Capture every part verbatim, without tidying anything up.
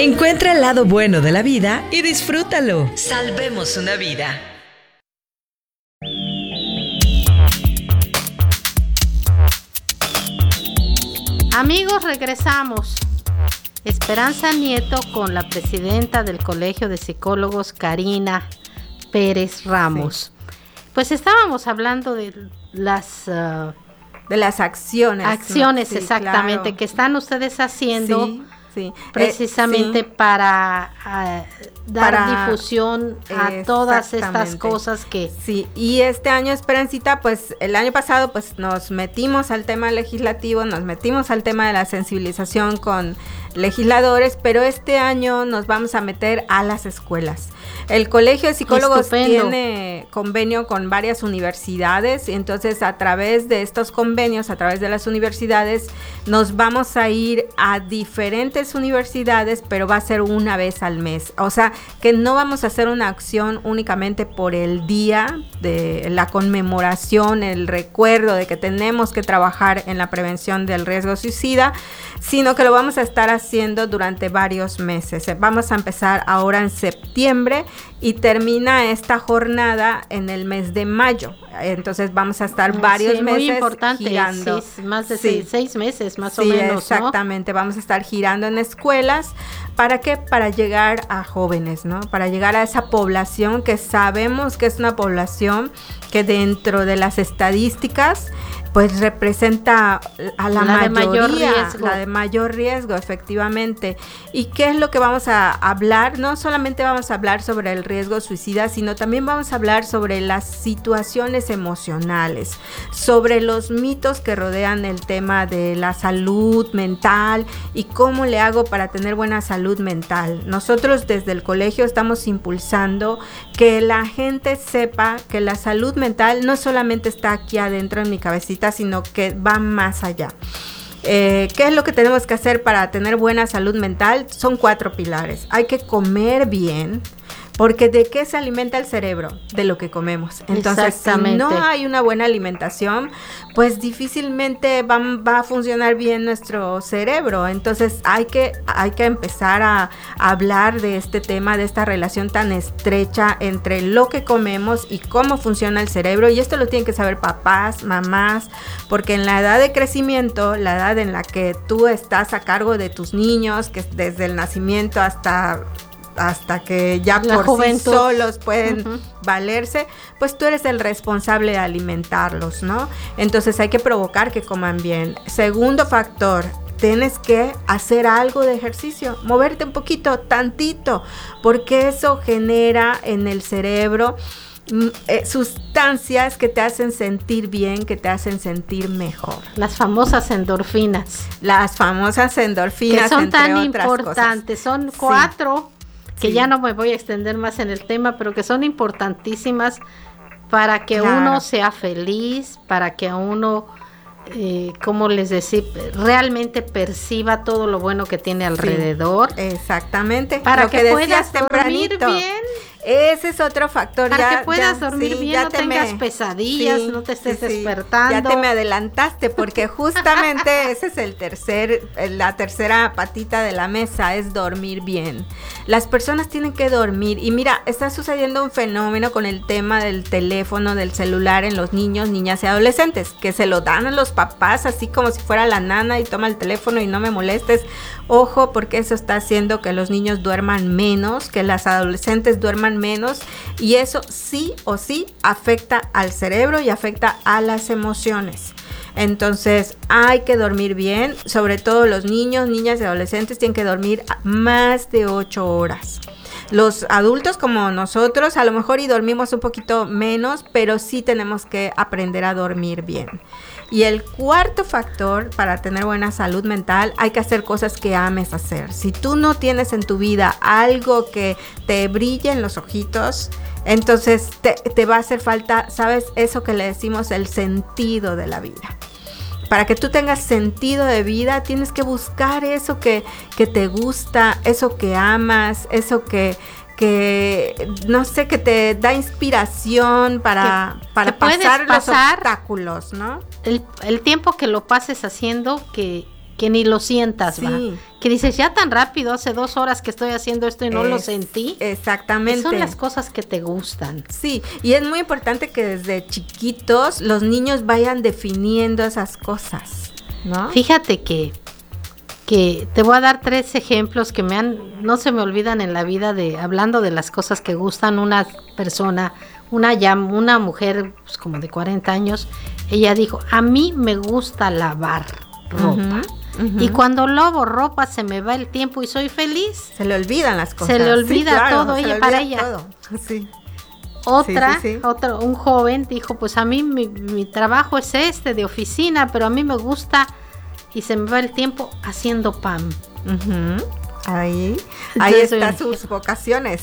Encuentra el lado bueno de la vida y disfrútalo. Salvemos una vida. Amigos, regresamos. Esperanza Nieto con la presidenta del Colegio de Psicólogos, Karina Pérez Ramos. Sí. Pues estábamos hablando de las... Uh, de las acciones. Acciones, ¿no? Sí, exactamente, claro. que están ustedes haciendo sí, sí. precisamente eh, sí. para uh, dar para, difusión a todas estas cosas que... Sí, y este año, Esperancita, pues el año pasado pues nos metimos al tema legislativo, nos metimos al tema de la sensibilización con legisladores, pero este año nos vamos a meter a las escuelas. El Colegio de Psicólogos Estupendo. Tiene convenio con varias universidades, y entonces a través de estos convenios, a través de las universidades, nos vamos a ir a diferentes universidades, pero va a ser una vez al mes. O sea, que no vamos a hacer una acción únicamente por el día de la conmemoración, el recuerdo de que tenemos que trabajar en la prevención del riesgo suicida, sino que lo vamos a estar haciendo durante varios meses. Vamos a empezar ahora en septiembre y termina esta jornada en el mes de mayo. Entonces vamos a estar varios sí, meses muy importante, girando. Sí, más de sí. seis, seis meses más sí, o menos, exactamente. ¿No? Vamos a estar girando en escuelas. ¿Para qué? Para llegar a jóvenes, ¿no? Para llegar a esa población que sabemos que es una población que dentro de las estadísticas pues representa a la, la mayoría, de mayor riesgo. la de mayor riesgo, efectivamente. ¿Y qué es lo que vamos a hablar? No solamente vamos a hablar sobre el riesgo suicida, sino también vamos a hablar sobre las situaciones emocionales, sobre los mitos que rodean el tema de la salud mental y cómo le hago para tener buena salud mental. Nosotros desde el colegio estamos impulsando que la gente sepa que la salud mental no solamente está aquí adentro en mi cabecita, sino que va más allá. Eh, ¿Qué es lo que tenemos que hacer para tener buena salud mental? Son cuatro pilares. Hay que comer bien, porque ¿de qué se alimenta el cerebro? De lo que comemos. Entonces, si no hay una buena alimentación, pues difícilmente va, va a funcionar bien nuestro cerebro. Entonces, hay que, hay que empezar a, a hablar de este tema, de esta relación tan estrecha entre lo que comemos y cómo funciona el cerebro. Y esto lo tienen que saber papás, mamás, porque en la edad de crecimiento, la edad en la que tú estás a cargo de tus niños, que desde el nacimiento hasta... hasta que ya la por juventud. Sí solos pueden uh-huh. valerse, pues tú eres el responsable de alimentarlos, ¿no? Entonces hay que provocar que coman bien. Segundo factor, tienes que hacer algo de ejercicio, moverte un poquito, tantito, porque eso genera en el cerebro Eh, sustancias que te hacen sentir bien, que te hacen sentir mejor. Las famosas endorfinas. Las famosas endorfinas, que son entre tan otras importantes, cosas. Son cuatro, sí. que sí. ya no me voy a extender más en el tema, pero que son importantísimas para que claro. uno sea feliz, para que uno, eh, ¿cómo les decía? Realmente perciba todo lo bueno que tiene alrededor. Sí, exactamente. Para lo que, que puedas dormir bien. Ese es otro factor. Para ya, que puedas ya, dormir sí, bien, ya no te tengas me, pesadillas, sí, no te estés sí, sí. despertando. Ya te me adelantaste, porque justamente ese es el tercer, la tercera patita de la mesa, es dormir bien. Las personas tienen que dormir, y mira, está sucediendo un fenómeno con el tema del teléfono, del celular en los niños, niñas y adolescentes, que se lo dan a los papás así como si fuera la nana y toma el teléfono y no me molestes. Ojo, porque eso está haciendo que los niños duerman menos, que las adolescentes duerman menos, y eso sí o sí afecta al cerebro y afecta a las emociones. Entonces hay que dormir bien, sobre todo los niños, niñas y adolescentes tienen que dormir más de ocho horas. Los adultos como nosotros a lo mejor y dormimos un poquito menos, pero sí tenemos que aprender a dormir bien. Y el cuarto factor para tener buena salud mental, hay que hacer cosas que ames hacer. Si tú no tienes en tu vida algo que te brille en los ojitos, entonces te, te va a hacer falta, ¿sabes? Eso que le decimos el sentido de la vida. Para que tú tengas sentido de vida, tienes que buscar eso que, que te gusta, eso que amas, eso que... que no sé, que te da inspiración para, que, para que pasar, pasar los obstáculos, ¿no? El, el tiempo que lo pases haciendo, que que ni lo sientas, sí. ¿va? Que dices, ya tan rápido, hace dos horas que estoy haciendo esto y no es, lo sentí. Exactamente. Son las cosas que te gustan. Sí, y es muy importante que desde chiquitos los niños vayan definiendo esas cosas, ¿no? Fíjate que, que te voy a dar tres ejemplos que me han, no se me olvidan en la vida, de hablando de las cosas que gustan. Una persona, una, una mujer pues, como de cuarenta años, ella dijo, a mí me gusta lavar ropa. Uh-huh, uh-huh. Y cuando lavo ropa se me va el tiempo y soy feliz. Se le olvidan las cosas. Se le olvida sí, claro, todo, ella olvida para ella. Todo. Sí. Otra, sí, sí, sí. otro, un joven dijo, pues a mí mi, mi trabajo es este de oficina, pero a mí me gusta y se me va el tiempo haciendo pan. Uh-huh. Ahí, ahí están sus vocaciones.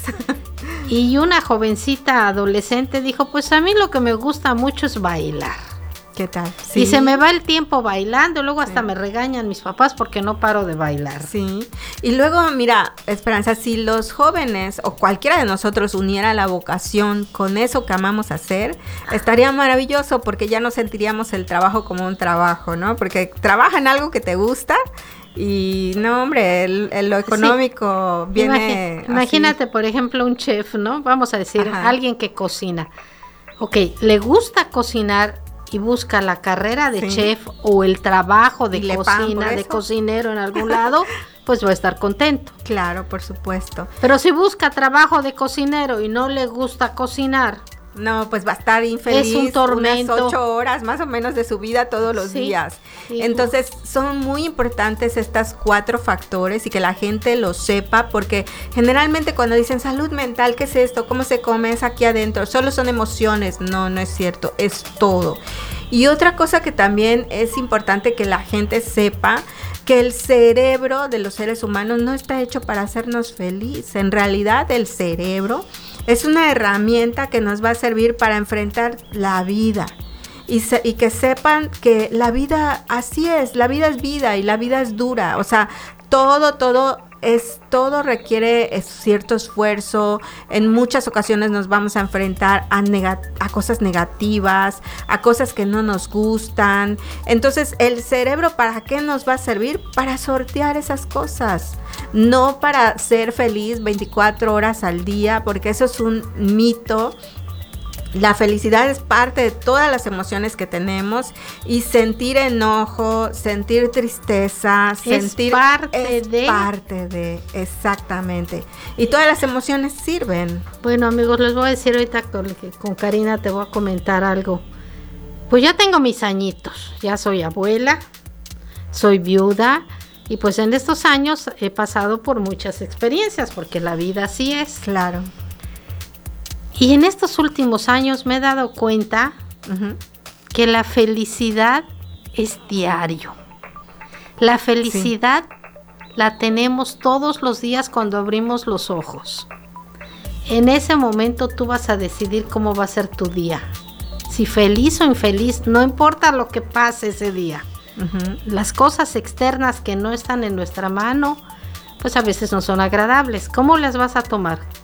Y una jovencita adolescente dijo, pues a mí lo que me gusta mucho es bailar. ¿Qué tal? Sí. Y se me va el tiempo bailando, luego hasta sí. me regañan mis papás porque no paro de bailar. Sí, y luego mira, Esperanza, si los jóvenes o cualquiera de nosotros uniera la vocación con eso que amamos hacer, estaría maravilloso porque ya no sentiríamos el trabajo como un trabajo, ¿no? Porque trabaja en algo que te gusta y no, hombre, el, el, lo económico sí. viene Imagi- Imagínate, por ejemplo, un chef, ¿no? Vamos a decir, Ajá. alguien que cocina. Ok, le gusta cocinar y busca la carrera de sí. chef o el trabajo de cocina, de cocinero en algún lado, pues va a estar contento. Claro, por supuesto. Pero si busca trabajo de cocinero y no le gusta cocinar, no, pues va a estar infeliz. Es un tormento. Unas ocho horas más o menos de su vida todos los sí, días. Sí. Entonces son muy importantes estas cuatro factores y que la gente lo sepa, porque generalmente cuando dicen salud mental, ¿qué es esto? ¿Cómo se come? Es aquí adentro. Solo son emociones. No, no es cierto. Es todo. Y otra cosa que también es importante que la gente sepa, que el cerebro de los seres humanos no está hecho para hacernos feliz. En realidad el cerebro es una herramienta que nos va a servir para enfrentar la vida y, se, y que sepan que la vida así es, la vida es vida y la vida es dura, o sea, todo, todo es, todo requiere cierto esfuerzo. En muchas ocasiones nos vamos a enfrentar a, nega- a cosas negativas, a cosas que no nos gustan. Entonces, ¿el cerebro para qué nos va a servir? Para sortear esas cosas, no para ser feliz veinticuatro horas al día, porque eso es un mito. La felicidad es parte de todas las emociones que tenemos, y sentir enojo, sentir tristeza, es sentir parte es de parte de, exactamente. Y todas las emociones sirven. Bueno, amigos, les voy a decir ahorita con, con Karina te voy a comentar algo. Pues ya tengo mis añitos, ya soy abuela, soy viuda, y pues en estos años he pasado por muchas experiencias, porque la vida así es. Claro. Y en estos últimos años me he dado cuenta uh-huh. que la felicidad es diario. La felicidad sí. la tenemos todos los días cuando abrimos los ojos. En ese momento tú vas a decidir cómo va a ser tu día. Si feliz o infeliz, no importa lo que pase ese día. Uh-huh. Las cosas externas que no están en nuestra mano, pues a veces no son agradables. ¿Cómo las vas a tomar?